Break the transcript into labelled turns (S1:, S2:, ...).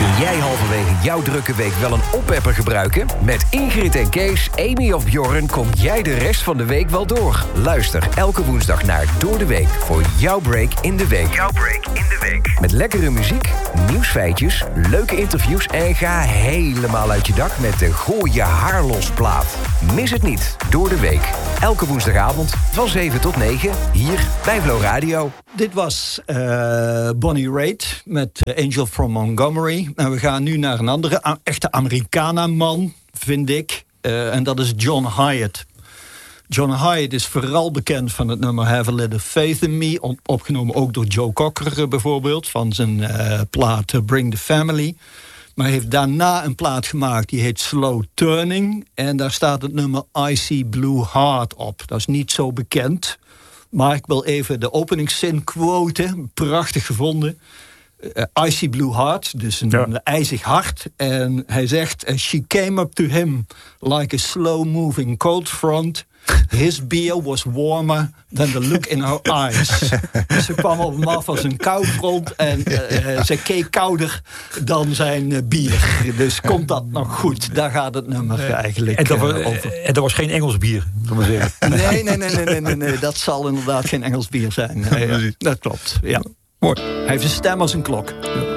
S1: Kun jij halverwege jouw drukke week wel een oppepper gebruiken? Met Ingrid en Kees, Amy of Bjorn kom jij de rest van de week wel door. Luister elke woensdag naar Door de Week voor jouw break in de week. Jouw break in de week. Met lekkere muziek, nieuwsfeitjes, leuke interviews en ga helemaal uit je dak met de Gooi je haar los plaat. Mis het niet, Door de Week. Elke woensdagavond van 7 tot 9 hier bij Flow Radio.
S2: Dit was Bonnie Raitt met Angel from Montgomery. En we gaan nu naar een andere echte Americana-man, vind ik. En dat is John Hiatt. John Hiatt is vooral bekend van het nummer Have a Little Faith in Me. Opgenomen ook door Joe Cocker bijvoorbeeld. Van zijn plaat Bring the Family. Maar hij heeft daarna een plaat gemaakt die heet Slow Turning. En daar staat het nummer Icy Blue Heart op. Dat is niet zo bekend. Maar ik wil even de openingszin quoten. Prachtig gevonden. Icy Blue Heart, dus een ijzig hart. En hij zegt, she came up to him like a slow-moving cold front. His beer was warmer than the look in her eyes. Ze kwam op hem af als een koudfront en ze keek kouder dan zijn bier. Dus komt dat nog goed? Daar gaat het nummer eigenlijk over.
S3: En dat was geen Engels bier, zullen we zeggen.
S2: Nee, dat zal inderdaad geen Engels bier zijn. Dat klopt, ja.
S3: Mooi.
S2: Hij heeft een stem als een klok.